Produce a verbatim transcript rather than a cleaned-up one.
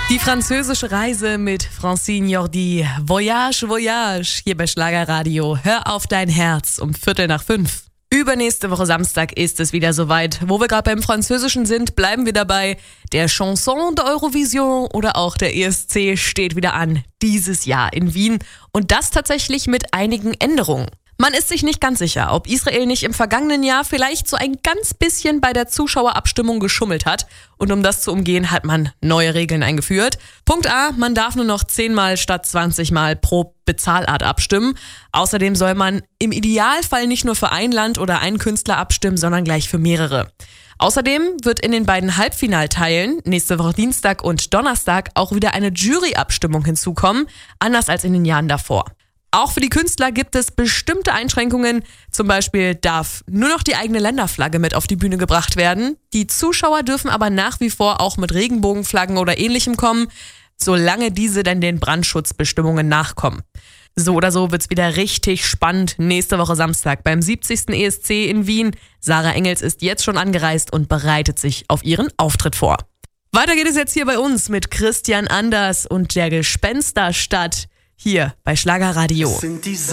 Die französische Reise mit Francine Jordi. Voyage, Voyage, hier bei Schlagerradio. Hör auf dein Herz um Viertel nach fünf. Übernächste Woche Samstag ist es wieder soweit. Wo wir gerade beim Französischen sind, bleiben wir dabei. Der Chanson de Eurovision oder auch der E S C steht wieder an. Dieses Jahr in Wien. Und das tatsächlich mit einigen Änderungen. Man ist sich nicht ganz sicher, ob Israel nicht im vergangenen Jahr vielleicht so ein ganz bisschen bei der Zuschauerabstimmung geschummelt hat. Und um das zu umgehen, hat man neue Regeln eingeführt. Punkt A, man darf nur noch zehnmal statt zwanzig Mal pro Bezahlart abstimmen. Außerdem soll man im Idealfall nicht nur für ein Land oder einen Künstler abstimmen, sondern gleich für mehrere. Außerdem wird in den beiden Halbfinalteilen, nächste Woche Dienstag und Donnerstag, auch wieder eine Juryabstimmung hinzukommen, anders als in den Jahren davor. Auch für die Künstler gibt es bestimmte Einschränkungen. Zum Beispiel darf nur noch die eigene Länderflagge mit auf die Bühne gebracht werden. Die Zuschauer dürfen aber nach wie vor auch mit Regenbogenflaggen oder Ähnlichem kommen, solange diese dann den Brandschutzbestimmungen nachkommen. So oder so wird's wieder richtig spannend nächste Woche Samstag beim siebzigsten E S C in Wien. Sarah Engels ist jetzt schon angereist und bereitet sich auf ihren Auftritt vor. Weiter geht es jetzt hier bei uns mit Christian Anders und der Gespensterstadt. Hier bei Schlagerradio.